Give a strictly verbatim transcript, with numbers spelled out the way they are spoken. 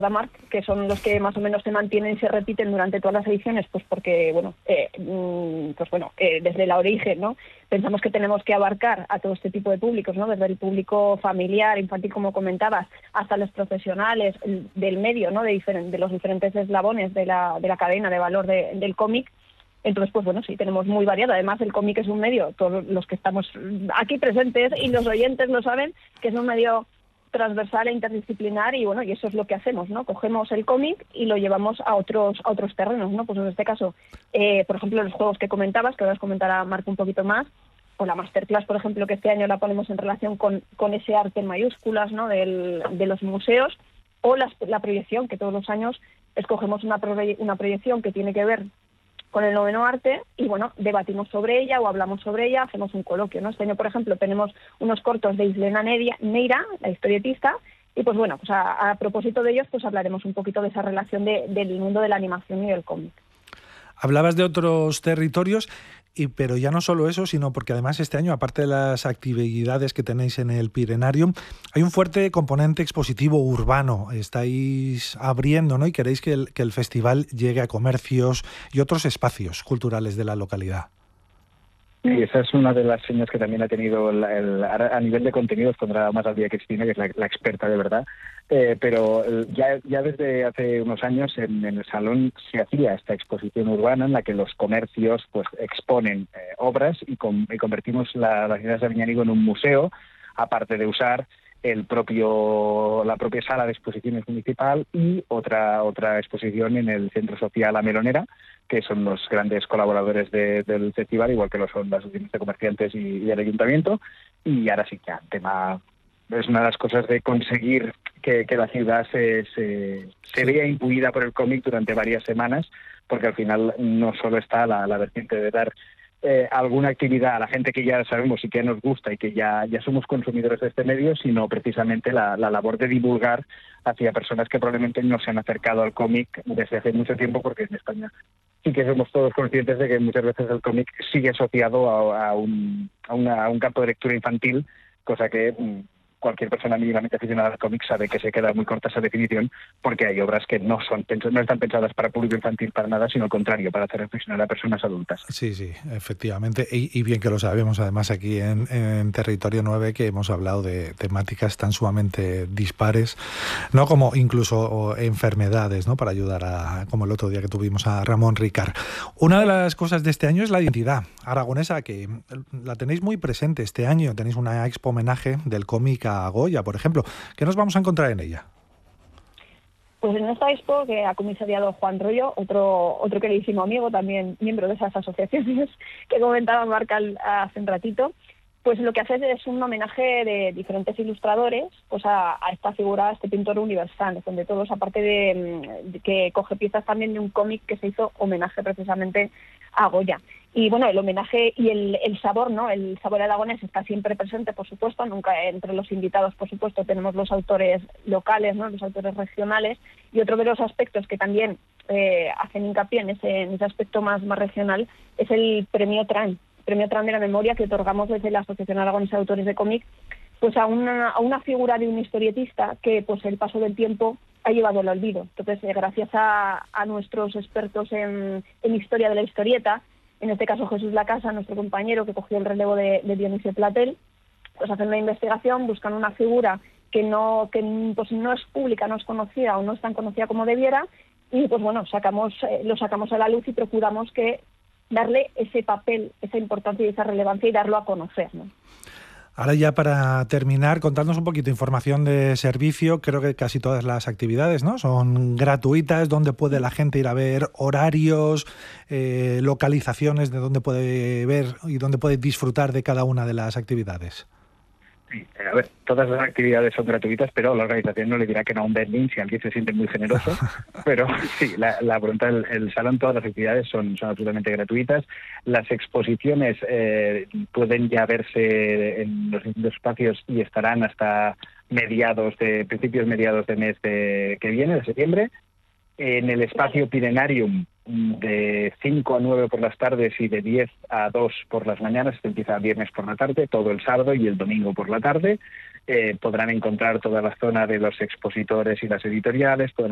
Mark, que son los que más o menos se mantienen y se repiten durante todas las ediciones, pues porque, bueno, eh, pues bueno, eh, desde el origen, ¿no? Pensamos que tenemos que abarcar a todo este tipo de públicos, ¿no? Desde el público familiar, infantil, como comentabas, hasta los profesionales el, del medio, ¿no? De, diferen, de los diferentes eslabones de la, de la cadena de valor de, del cómic. Entonces, pues bueno, sí, tenemos muy variado. Además, el cómic es un medio, todos los que estamos aquí presentes y los oyentes lo saben, que es un medio transversal e interdisciplinar, y bueno, y eso es lo que hacemos, ¿no? Cogemos el cómic y lo llevamos a otros a otros terrenos, ¿no? Pues en este caso, eh, por ejemplo, los juegos que comentabas, que ahora os comentará Marco un poquito más, o la masterclass, por ejemplo, que este año la ponemos en relación con, con ese arte en mayúsculas, ¿no? Del, de los museos, o las, la proyección, que todos los años escogemos una, proye- una proyección que tiene que ver con el noveno arte, y bueno, debatimos sobre ella o hablamos sobre ella, hacemos un coloquio, ¿no? Este año, por ejemplo, tenemos unos cortos de Islena Neira, la historietista, y pues bueno, pues a, a propósito de ellos, pues hablaremos un poquito de esa relación de, del mundo de la animación y del cómic. Hablabas de otros territorios, y, pero ya no solo eso, sino porque además este año, aparte de las actividades que tenéis en el Pirenarium, hay un fuerte componente expositivo urbano. Estáis abriendo, ¿no? Y queréis que el, que el festival llegue a comercios y otros espacios culturales de la localidad. Y esa es una de las señas que también ha tenido el, el, a nivel de contenidos, pondrá más al día Cristina, que es la, la experta de verdad, eh, pero ya, ya desde hace unos años en, en el salón se hacía esta exposición urbana en la que los comercios pues exponen eh, obras y, con, y convertimos la, las Islas de Aviñánigo en un museo, aparte de usar el propio la propia sala de exposiciones municipal y otra otra exposición en el Centro Social La Melonera, que son los grandes colaboradores de, del festival, igual que lo son las asociaciones de comerciantes y, y el ayuntamiento. Y ahora sí que el tema es una de las cosas de conseguir que, que la ciudad se, se, se vea imbuida por el cómic durante varias semanas, porque al final no solo está la, la vertiente de dar Eh, alguna actividad a la gente que ya sabemos y que nos gusta y que ya, ya somos consumidores de este medio, sino precisamente la, la labor de divulgar hacia personas que probablemente no se han acercado al cómic desde hace mucho tiempo, porque en España sí que somos todos conscientes de que muchas veces el cómic sigue asociado a, a, un, a, una, a un campo de lectura infantil, cosa que mmm, cualquier persona mínimamente aficionada al cómic sabe que se queda muy corta esa definición, porque hay obras que no son no están pensadas para público infantil para nada, sino al contrario, para hacer reflexionar a personas adultas. Sí, sí, efectivamente, y, y bien que lo sabemos además aquí en, en Territorio nueve, que hemos hablado de temáticas tan sumamente dispares, no como incluso enfermedades, ¿no? Para ayudar a, como el otro día que tuvimos a Ramón Ricard. Una de las cosas de este año es la identidad aragonesa, que la tenéis muy presente este año. Tenéis una expo homenaje del cómic a Goya, por ejemplo. ¿Qué nos vamos a encontrar en ella? Pues en esta expo, que ha comisariado Juan Rollo, otro otro queridísimo amigo, también miembro de esas asociaciones que comentaba Marc hace un ratito, pues lo que hace es un homenaje de diferentes ilustradores pues a, a esta figura, a este pintor universal, donde todos, aparte de, de que coge piezas también de un cómic que se hizo homenaje precisamente a Goya. Y bueno, el homenaje y el, el sabor, ¿no? El sabor aragonés está siempre presente, por supuesto, nunca entre los invitados, por supuesto, tenemos los autores locales, ¿no? Los autores regionales, y otro de los aspectos que también eh, hacen hincapié en ese, en ese aspecto más, más regional es el premio Tran, premio Tran de la Memoria, que otorgamos desde la Asociación Aragonesa de Autores de Cómic, pues a una, a una figura de un historietista que pues el paso del tiempo ha llevado al olvido. Entonces, eh, gracias a, a nuestros expertos en, en historia de la historieta, en este caso Jesús Lacasa, nuestro compañero que cogió el relevo de, de Dionisio Platel, pues hacen una investigación, buscan una figura que no que pues no es pública, no es conocida o no es tan conocida como debiera, y pues bueno, sacamos eh, lo sacamos a la luz y procuramos que darle ese papel, esa importancia y esa relevancia y darlo a conocer, ¿no? Ahora ya para terminar, contadnos un poquito de información de servicio. Creo que casi todas las actividades, ¿no?, son gratuitas. ¿Dónde puede la gente ir a ver horarios, eh, localizaciones de dónde puede ver y dónde puede disfrutar de cada una de las actividades? Sí, a ver, todas las actividades son gratuitas, pero la organización no le dirá que no a un vending si alguien se siente muy generoso. Pero sí, la, la voluntad del el salón, todas las actividades son, son absolutamente gratuitas. Las exposiciones eh, pueden ya verse en los distintos espacios y estarán hasta mediados de principios mediados de mes de, que viene, de septiembre. En el espacio Pirenarium, de cinco a nueve por las tardes y de diez a dos por las mañanas, este empieza viernes por la tarde, todo el sábado y el domingo por la tarde. Eh, podrán encontrar toda la zona de los expositores y las editoriales, podrán